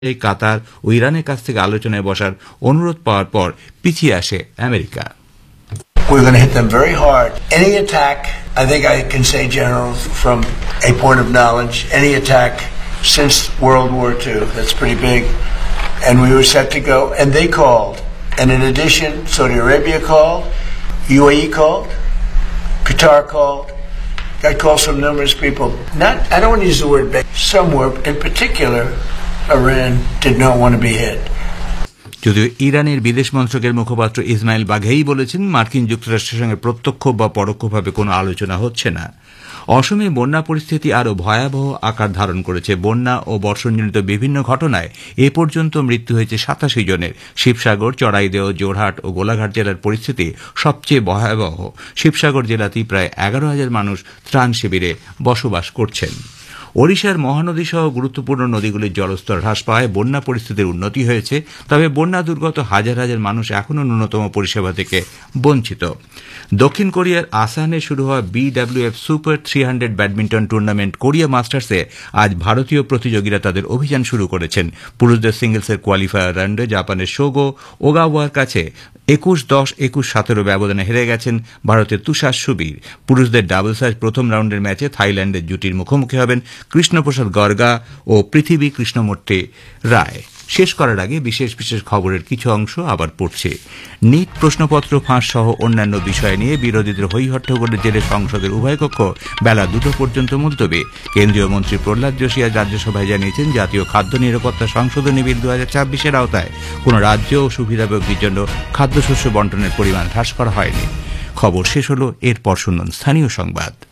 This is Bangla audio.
এই কাতার ও ইরানের কাছ থেকে আলোচনায় বসার অনুরোধ পাওয়ার পর পিছিয়ে আসে America. We're going to hit them very hard. Any attack, I think I can say, General, from a point of knowledge, any attack since World War II, that's pretty big, and we were set to go, and they called. And in addition, Saudi Arabia called, UAE called, Qatar called, got calls from numerous people. I don't want to use the word big, some were, in particular, Iran did not want to be hit. যদিও ইরানের বিদেশ মন্ত্রকের মুখপাত্র ইসমাইল বাঘেই বলেছেন মার্কিন যুক্তরাষ্ট্রের সঙ্গে প্রত্যক্ষ বা পরোক্ষভাবে কোনো আলোচনা হচ্ছে না। অসমে বন্যা পরিস্থিতি আরও ভয়াবহ আকার ধারণ করেছে। বন্যা ও বর্ষণজনিত বিভিন্ন ঘটনায় এ পর্যন্ত মৃত্যু হয়েছে 87 জনের। শিবসাগর, চড়াইদেও, জোরহাট ও গোলাঘাট জেলার পরিস্থিতি সবচেয়ে ভয়াবহ। শিবসাগর জেলাতেই প্রায় 11,000 মানুষ ত্রাণ শিবিরে বসবাস করছেন। ওড়িশার মহানদী সহ গুরুত্বপূর্ণ নদীগুলির জলস্তর হ্রাস পাওয়ায় বন্যা পরিস্থিতির উন্নতি হয়েছে, তবে বন্যা দুর্গত হাজার হাজার মানুষ এখনও ন্যূনতম পরিষেবা থেকে বঞ্চিত। দক্ষিণ কোরিয়ার আসানে শুরু হওয়া BWF super 300 badminton tournament Korea মাস্টার্সে আজ ভারতীয় প্রতিযোগীরা তাদের অভিযান শুরু করেছেন। পুরুষদের সিঙ্গলসের কোয়ালিফায়ার রাউন্ডে জাপানের শোগো ওগাওয়ার কাছে 21-10, 21-17 ব্যবধানে হেরে গেছেন ভারতের তুষার সুবীর। পুরুষদের ডাবলস আজ প্রথম রাউন্ডের ম্যাচে থাইল্যান্ডের জুটির মুখোমুখি হবেন কৃষ্ণপ্রসাদ গর্গা ও পৃথিবী কৃষ্ণমূর্তি রায়। শেষ করার আগে বিশেষ বিশেষ খবরের কিছু অংশ আবার পড়ছে। নিট প্রশ্নপত্র ফাঁস সহ অন্যান্য বিষয় নিয়ে বিরোধীদের হৈহট্টগোলের জেরে সংসদের উভয় কক্ষ বেলা 2টো পর্যন্ত মুলতবি। কেন্দ্রীয় মন্ত্রী প্রহ্লাদ যোশী আজ রাজ্যসভায় জানিয়েছেন, জাতীয় খাদ্য নিরাপত্তা সংশোধনী বিল 2026-এর আওতায় কোনো রাজ্য ও সুবিধাভোগীর জন্য খাদ্যশস্য বণ্টনের পরিমাণ হ্রাস করা হয়নি। খবর শেষ হল, এরপর শুনুন স্থানীয় সংবাদ।